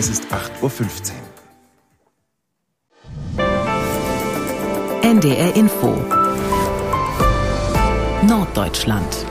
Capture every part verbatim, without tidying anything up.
Es ist acht Uhr fünfzehn. N D R Info Norddeutschland.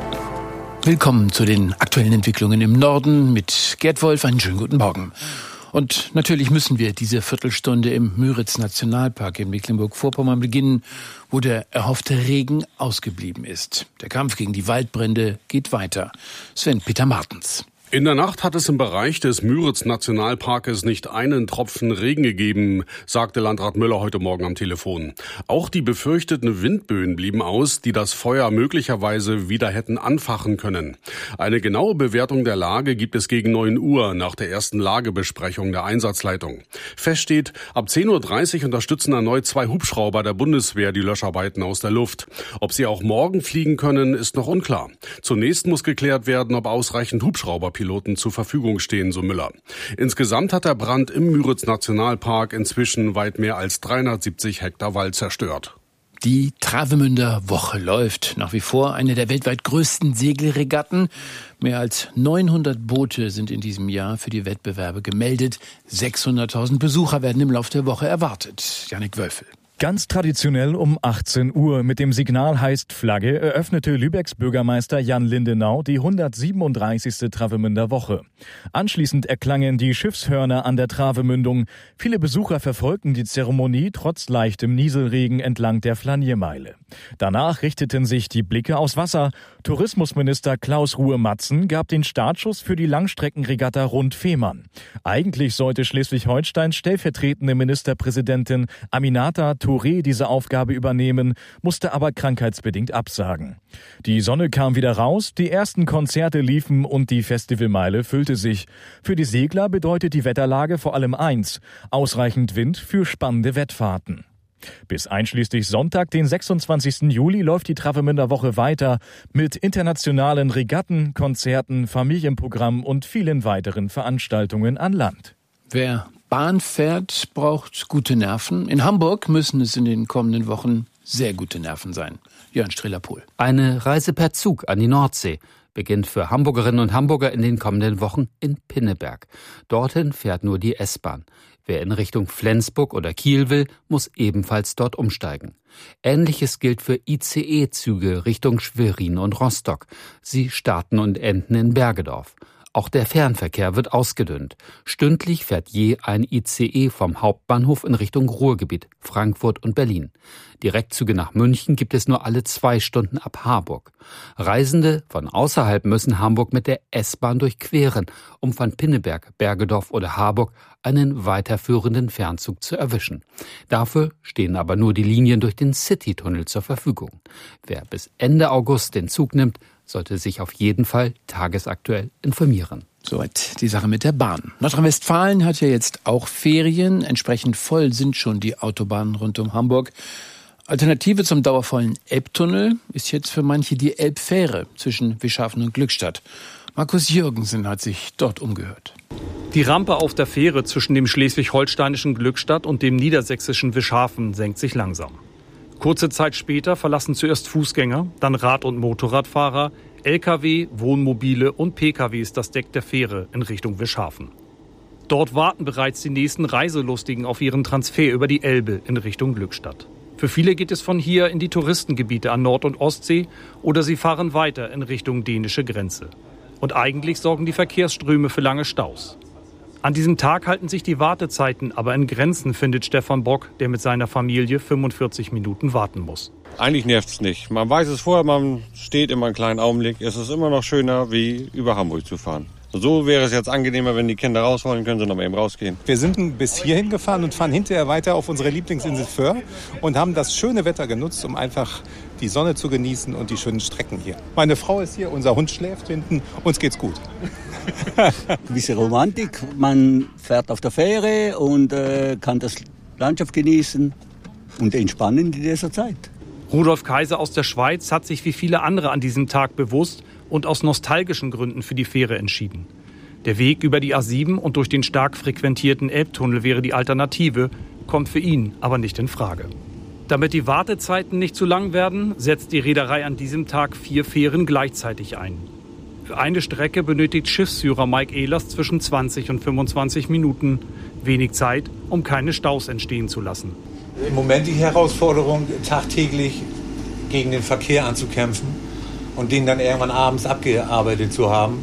Willkommen zu den aktuellen Entwicklungen im Norden mit Gerd Wolf. Einen schönen guten Morgen. Und natürlich müssen wir diese Viertelstunde im Müritz-Nationalpark in Mecklenburg-Vorpommern beginnen, wo der erhoffte Regen ausgeblieben ist. Der Kampf gegen die Waldbrände geht weiter. Sven-Peter Martens. In der Nacht hat es im Bereich des Müritz-Nationalparkes nicht einen Tropfen Regen gegeben, sagte Landrat Müller heute Morgen am Telefon. Auch die befürchteten Windböen blieben aus, die das Feuer möglicherweise wieder hätten anfachen können. Eine genaue Bewertung der Lage gibt es gegen neun Uhr nach der ersten Lagebesprechung der Einsatzleitung. Fest steht, ab zehn Uhr dreißig unterstützen erneut zwei Hubschrauber der Bundeswehr die Löscharbeiten aus der Luft. Ob sie auch morgen fliegen können, ist noch unklar. Zunächst muss geklärt werden, ob ausreichend Hubschrauber Piloten zur Verfügung stehen, so Müller. Insgesamt hat der Brand im Müritz-Nationalpark inzwischen weit mehr als dreihundertsiebzig Hektar Wald zerstört. Die Travemünder Woche läuft. Nach wie vor eine der weltweit größten Segelregatten. Mehr als neunhundert Boote sind in diesem Jahr für die Wettbewerbe gemeldet. sechshunderttausend Besucher werden im Laufe der Woche erwartet. Jannik Wölfel. Ganz traditionell um achtzehn Uhr mit dem Signal heißt Flagge eröffnete Lübecks Bürgermeister Jan Lindenau die hundertsiebenunddreißigste Travemünder Woche. Anschließend erklangen die Schiffshörner an der Travemündung. Viele Besucher verfolgten die Zeremonie trotz leichtem Nieselregen entlang der Flaniermeile. Danach richteten sich die Blicke aufs Wasser. Tourismusminister Klaus Ruhe-Matzen gab den Startschuss für die Langstreckenregatta rund Fehmarn. Eigentlich sollte Schleswig-Holsteins stellvertretende Ministerpräsidentin Aminata Touré diese Aufgabe übernehmen, musste aber krankheitsbedingt absagen. Die Sonne kam wieder raus, die ersten Konzerte liefen und die Festivalmeile füllte sich. Für die Segler bedeutet die Wetterlage vor allem eins: ausreichend Wind für spannende Wettfahrten. Bis einschließlich Sonntag, den sechsundzwanzigsten Juli, läuft die Travemünder Woche weiter mit internationalen Regatten, Konzerten, Familienprogramm und vielen weiteren Veranstaltungen an Land. Wer Bahn fährt, braucht gute Nerven. In Hamburg müssen es in den kommenden Wochen sehr gute Nerven sein. Jörn Strehler-Pohl. Eine Reise per Zug an die Nordsee beginnt für Hamburgerinnen und Hamburger in den kommenden Wochen in Pinneberg. Dorthin fährt nur die S-Bahn. Wer in Richtung Flensburg oder Kiel will, muss ebenfalls dort umsteigen. Ähnliches gilt für I C E-Züge Richtung Schwerin und Rostock. Sie starten und enden in Bergedorf. Auch der Fernverkehr wird ausgedünnt. Stündlich fährt je ein I C E vom Hauptbahnhof in Richtung Ruhrgebiet, Frankfurt und Berlin. Direktzüge nach München gibt es nur alle zwei Stunden ab Harburg. Reisende von außerhalb müssen Hamburg mit der S-Bahn durchqueren, um von Pinneberg, Bergedorf oder Harburg einen weiterführenden Fernzug zu erwischen. Dafür stehen aber nur die Linien durch den Citytunnel zur Verfügung. Wer bis Ende August den Zug nimmt, sollte sich auf jeden Fall tagesaktuell informieren. Soweit die Sache mit der Bahn. Nordrhein-Westfalen hat ja jetzt auch Ferien. Entsprechend voll sind schon die Autobahnen rund um Hamburg. Alternative zum dauervollen Elbtunnel ist jetzt für manche die Elbfähre zwischen Wischhafen und Glückstadt. Markus Jürgensen hat sich dort umgehört. Die Rampe auf der Fähre zwischen dem schleswig-holsteinischen Glückstadt und dem niedersächsischen Wischhafen senkt sich langsam. Kurze Zeit später verlassen zuerst Fußgänger, dann Rad- und Motorradfahrer, L K W, Wohnmobile und P K Ws das Deck der Fähre in Richtung Wischhafen. Dort warten bereits die nächsten Reiselustigen auf ihren Transfer über die Elbe in Richtung Glückstadt. Für viele geht es von hier in die Touristengebiete an Nord- und Ostsee oder sie fahren weiter in Richtung dänische Grenze. Und eigentlich sorgen die Verkehrsströme für lange Staus. An diesem Tag halten sich die Wartezeiten aber in Grenzen, findet Stefan Bock, der mit seiner Familie fünfundvierzig Minuten warten muss. Eigentlich nervt es nicht. Man weiß es vorher, man steht immer einen kleinen Augenblick. Es ist immer noch schöner, wie über Hamburg zu fahren. So wäre es jetzt angenehmer, wenn die Kinder raus wollen, können sie noch mal eben rausgehen. Wir sind bis hierhin gefahren und fahren hinterher weiter auf unsere Lieblingsinsel Föhr und haben das schöne Wetter genutzt, um einfach die Sonne zu genießen und die schönen Strecken hier. Meine Frau ist hier, unser Hund schläft hinten, uns geht's gut. Ein bisschen Romantik, man fährt auf der Fähre und äh, kann das Landschaft genießen und entspannen in dieser Zeit. Rudolf Kaiser aus der Schweiz hat sich wie viele andere an diesem Tag bewusst und aus nostalgischen Gründen für die Fähre entschieden. Der Weg über die A sieben und durch den stark frequentierten Elbtunnel wäre die Alternative, kommt für ihn aber nicht in Frage. Damit die Wartezeiten nicht zu lang werden, setzt die Reederei an diesem Tag vier Fähren gleichzeitig ein. Für eine Strecke benötigt Schiffsführer Mike Ehlers zwischen zwanzig und fünfundzwanzig Minuten. Wenig Zeit, um keine Staus entstehen zu lassen. Im Moment die Herausforderung, tagtäglich gegen den Verkehr anzukämpfen und den dann irgendwann abends abgearbeitet zu haben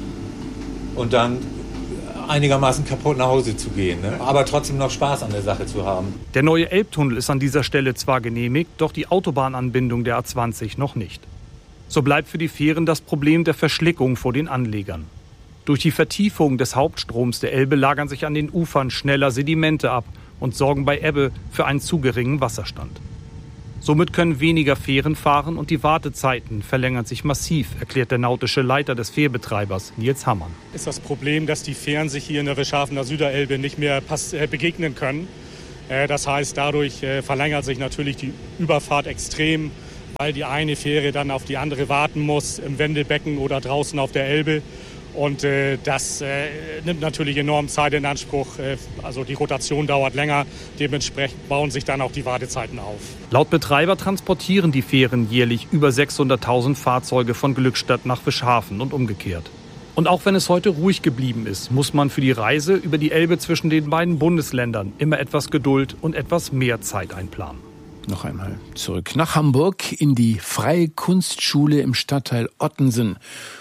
und dann einigermaßen kaputt nach Hause zu gehen, ne? Aber trotzdem noch Spaß an der Sache zu haben. Der neue Elbtunnel ist an dieser Stelle zwar genehmigt, doch die Autobahnanbindung der A zwanzig noch nicht. So bleibt für die Fähren das Problem der Verschlickung vor den Anlegern. Durch die Vertiefung des Hauptstroms der Elbe lagern sich an den Ufern schneller Sedimente ab und sorgen bei Ebbe für einen zu geringen Wasserstand. Somit können weniger Fähren fahren und die Wartezeiten verlängern sich massiv, erklärt der nautische Leiter des Fährbetreibers Nils Hammann. Ist das Problem, dass die Fähren sich hier in der Wischhafener Süderelbe nicht mehr pass- äh, begegnen können. Äh, das heißt, dadurch äh, verlängert sich natürlich die Überfahrt extrem, weil die eine Fähre dann auf die andere warten muss, im Wendelbecken oder draußen auf der Elbe. Und äh, das äh, nimmt natürlich enorm Zeit in Anspruch. Äh, also die Rotation dauert länger. Dementsprechend bauen sich dann auch die Wartezeiten auf. Laut Betreiber transportieren die Fähren jährlich über sechshunderttausend Fahrzeuge von Glückstadt nach Wischhafen und umgekehrt. Und auch wenn es heute ruhig geblieben ist, muss man für die Reise über die Elbe zwischen den beiden Bundesländern immer etwas Geduld und etwas mehr Zeit einplanen. Noch einmal zurück nach Hamburg in die Freie Kunstschule im Stadtteil Ottensen,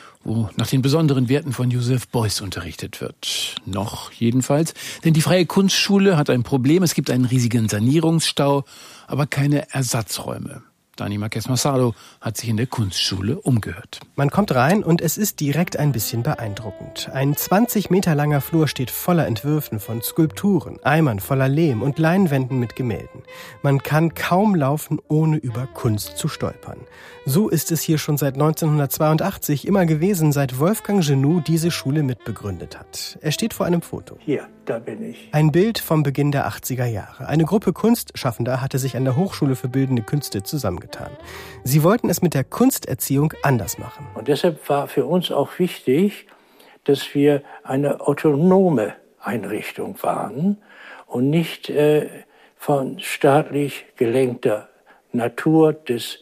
wo nach den besonderen Werten von Joseph Beuys unterrichtet wird. Noch jedenfalls. Denn die Freie Kunstschule hat ein Problem. Es gibt einen riesigen Sanierungsstau, aber keine Ersatzräume. Dani Marquez-Massalo hat sich in der Kunstschule umgehört. Man kommt rein und es ist direkt ein bisschen beeindruckend. Ein zwanzig Meter langer Flur steht voller Entwürfen von Skulpturen, Eimern voller Lehm und Leinwänden mit Gemälden. Man kann kaum laufen, ohne über Kunst zu stolpern. So ist es hier schon seit neunzehnhundertzweiundachtzig immer gewesen, seit Wolfgang Genoux diese Schule mitbegründet hat. Er steht vor einem Foto. Hier, da bin ich. Ein Bild vom Beginn der achtziger Jahre. Eine Gruppe Kunstschaffender hatte sich an der Hochschule für Bildende Künste zusammengetan. Sie wollten es mit der Kunsterziehung anders machen. Und deshalb war für uns auch wichtig, dass wir eine autonome Einrichtung waren und nicht äh, von staatlich gelenkter Natur des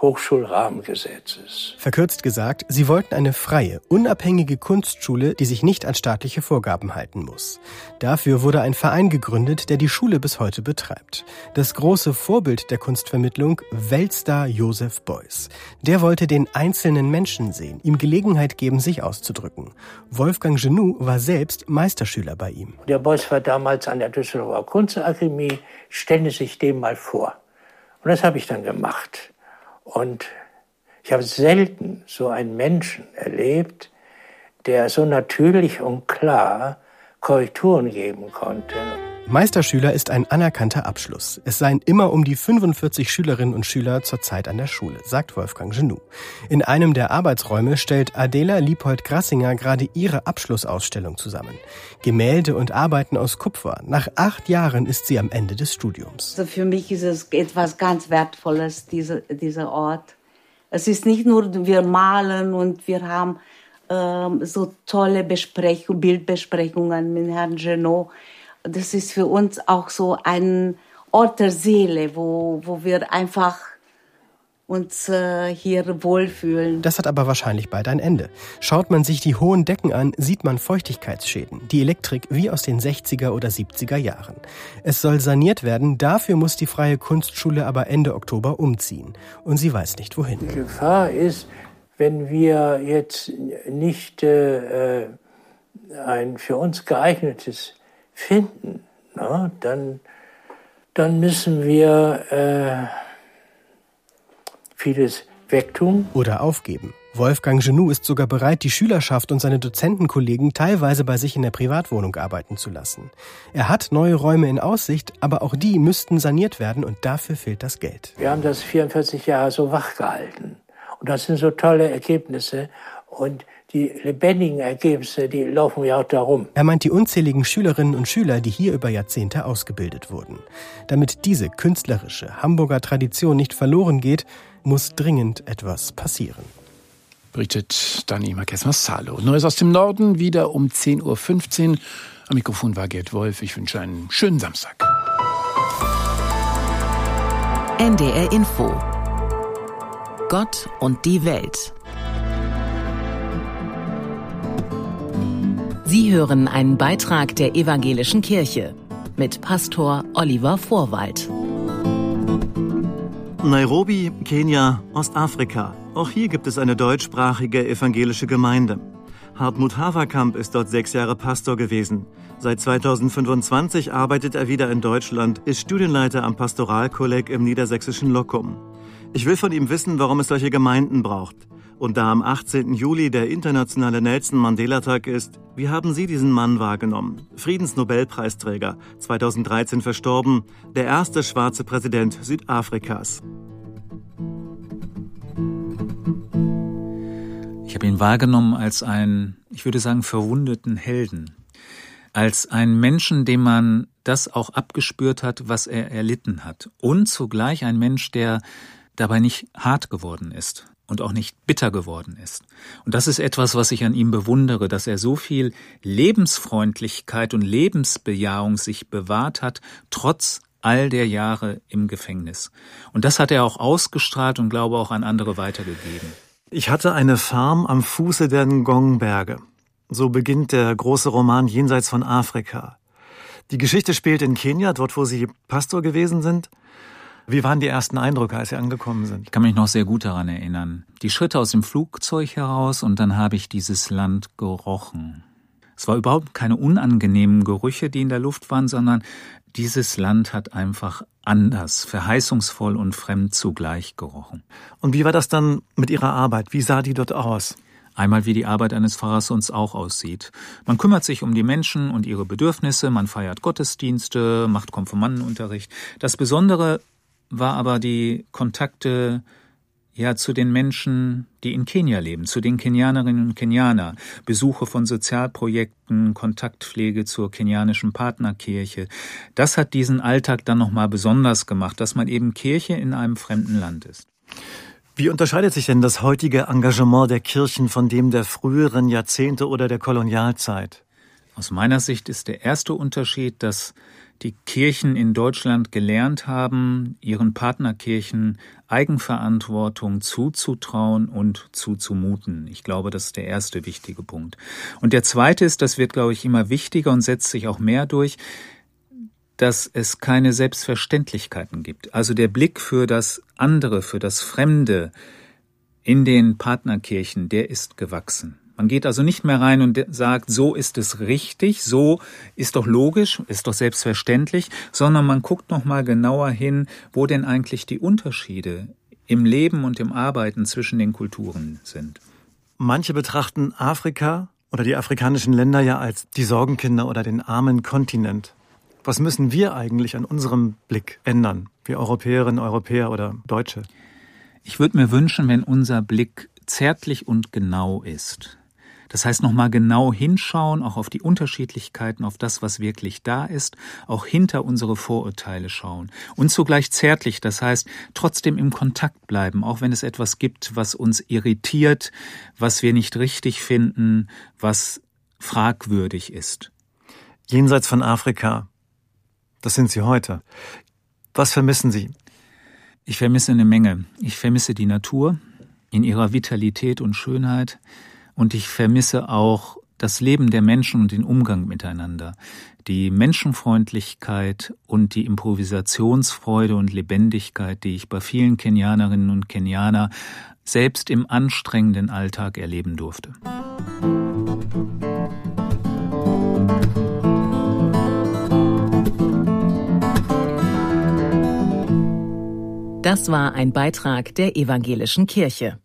Hochschulrahmengesetzes. Verkürzt gesagt, sie wollten eine freie, unabhängige Kunstschule, die sich nicht an staatliche Vorgaben halten muss. Dafür wurde ein Verein gegründet, der die Schule bis heute betreibt. Das große Vorbild der Kunstvermittlung, Weltstar Joseph Beuys. Der wollte den einzelnen Menschen sehen, ihm Gelegenheit geben, sich auszudrücken. Wolfgang Genoux war selbst Meisterschüler bei ihm. Der Beuys war damals an der Düsseldorfer Kunstakademie. Stellen Sie sich dem mal vor. Und das habe ich dann gemacht. Und ich habe selten so einen Menschen erlebt, der so natürlich und klar Korrekturen geben konnte. Meisterschüler ist ein anerkannter Abschluss. Es seien immer um die fünfundvierzig Schülerinnen und Schüler zurzeit an der Schule, sagt Wolfgang Genoux. In einem der Arbeitsräume stellt Adela Liebold-Grassinger gerade ihre Abschlussausstellung zusammen. Gemälde und Arbeiten aus Kupfer. Nach acht Jahren ist sie am Ende des Studiums. Also für mich ist es etwas ganz Wertvolles, diese, dieser Ort. Es ist nicht nur, wir malen und wir haben ähm, so tolle Besprechungen, Bildbesprechungen mit Herrn Genoux. Das ist für uns auch so ein Ort der Seele, wo, wo wir einfach uns äh, hier wohlfühlen. Das hat aber wahrscheinlich bald ein Ende. Schaut man sich die hohen Decken an, sieht man Feuchtigkeitsschäden. Die Elektrik wie aus den sechziger oder siebziger Jahren. Es soll saniert werden, dafür muss die Freie Kunstschule aber Ende Oktober umziehen. Und sie weiß nicht wohin. Die Gefahr ist, wenn wir jetzt nicht äh, ein für uns geeignetes finden, na, dann, dann müssen wir äh, vieles wegtun. Oder aufgeben. Wolfgang Genoux ist sogar bereit, die Schülerschaft und seine Dozentenkollegen teilweise bei sich in der Privatwohnung arbeiten zu lassen. Er hat neue Räume in Aussicht, aber auch die müssten saniert werden und dafür fehlt das Geld. Wir haben das vierundvierzig Jahre so wachgehalten. Und das sind so tolle Ergebnisse. Und die lebendigen Ergebnisse, die laufen ja auch darum. Er meint die unzähligen Schülerinnen und Schüler, die hier über Jahrzehnte ausgebildet wurden. Damit diese künstlerische Hamburger Tradition nicht verloren geht, muss dringend etwas passieren. Berichtet Dani Marquez-Massalo. Neues aus dem Norden, wieder um zehn Uhr fünfzehn. Am Mikrofon war Gerd Wolf. Ich wünsche einen schönen Samstag. N D R Info. Gott und die Welt. Sie hören einen Beitrag der Evangelischen Kirche mit Pastor Oliver Vorwald. Nairobi, Kenia, Ostafrika. Auch hier gibt es eine deutschsprachige evangelische Gemeinde. Hartmut Haverkamp ist dort sechs Jahre Pastor gewesen. Seit zweitausendfünfundzwanzig arbeitet er wieder in Deutschland, ist Studienleiter am Pastoralkolleg im niedersächsischen Lockum. Ich will von ihm wissen, warum es solche Gemeinden braucht. Und da am achtzehnten Juli der internationale Nelson-Mandela-Tag ist, wie haben Sie diesen Mann wahrgenommen? Friedensnobelpreisträger, zweitausenddreizehn verstorben, der erste schwarze Präsident Südafrikas. Ich habe ihn wahrgenommen als einen, ich würde sagen, verwundeten Helden. Als einen Menschen, dem man das auch abgespürt hat, was er erlitten hat. Und zugleich ein Mensch, der dabei nicht hart geworden ist und auch nicht bitter geworden ist. Und das ist etwas, was ich an ihm bewundere, dass er so viel Lebensfreundlichkeit und Lebensbejahung sich bewahrt hat, trotz all der Jahre im Gefängnis. Und das hat er auch ausgestrahlt und glaube auch an andere weitergegeben. Ich hatte eine Farm am Fuße der Ngong-Berge. So beginnt der große Roman Jenseits von Afrika. Die Geschichte spielt in Kenia, dort wo Sie Pastor gewesen sind. Wie waren die ersten Eindrücke, als Sie angekommen sind? Ich kann mich noch sehr gut daran erinnern. Die Schritte aus dem Flugzeug heraus und dann habe ich dieses Land gerochen. Es war überhaupt keine unangenehmen Gerüche, die in der Luft waren, sondern dieses Land hat einfach anders, verheißungsvoll und fremd zugleich gerochen. Und wie war das dann mit Ihrer Arbeit? Wie sah die dort aus? Einmal wie die Arbeit eines Pfarrers sonst auch aussieht. Man kümmert sich um die Menschen und ihre Bedürfnisse, man feiert Gottesdienste, macht Konfirmandenunterricht. Das Besondere war aber die Kontakte ja zu den Menschen, die in Kenia leben, zu den Kenianerinnen und Kenianer, Besuche von Sozialprojekten, Kontaktpflege zur kenianischen Partnerkirche. Das hat diesen Alltag dann nochmal besonders gemacht, dass man eben Kirche in einem fremden Land ist. Wie unterscheidet sich denn das heutige Engagement der Kirchen von dem der früheren Jahrzehnte oder der Kolonialzeit? Aus meiner Sicht ist der erste Unterschied, dass die Kirchen in Deutschland gelernt haben, ihren Partnerkirchen Eigenverantwortung zuzutrauen und zuzumuten. Ich glaube, das ist der erste wichtige Punkt. Und der zweite ist, das wird, glaube ich, immer wichtiger und setzt sich auch mehr durch, dass es keine Selbstverständlichkeiten gibt. Also der Blick für das andere, für das Fremde in den Partnerkirchen, der ist gewachsen. Man geht also nicht mehr rein und sagt, so ist es richtig, so ist doch logisch, ist doch selbstverständlich, sondern man guckt noch mal genauer hin, wo denn eigentlich die Unterschiede im Leben und im Arbeiten zwischen den Kulturen sind. Manche betrachten Afrika oder die afrikanischen Länder ja als die Sorgenkinder oder den armen Kontinent. Was müssen wir eigentlich an unserem Blick ändern, wir Europäerinnen, Europäer oder Deutsche? Ich würde mir wünschen, wenn unser Blick zärtlich und genau ist. Das heißt, nochmal genau hinschauen, auch auf die Unterschiedlichkeiten, auf das, was wirklich da ist, auch hinter unsere Vorurteile schauen. Und zugleich zärtlich, das heißt, trotzdem im Kontakt bleiben, auch wenn es etwas gibt, was uns irritiert, was wir nicht richtig finden, was fragwürdig ist. Jenseits von Afrika, das sind Sie heute. Was vermissen Sie? Ich vermisse eine Menge. Ich vermisse die Natur in ihrer Vitalität und Schönheit. Und ich vermisse auch das Leben der Menschen und den Umgang miteinander. Die Menschenfreundlichkeit und die Improvisationsfreude und Lebendigkeit, die ich bei vielen Kenianerinnen und Kenianer selbst im anstrengenden Alltag erleben durfte. Das war ein Beitrag der Evangelischen Kirche.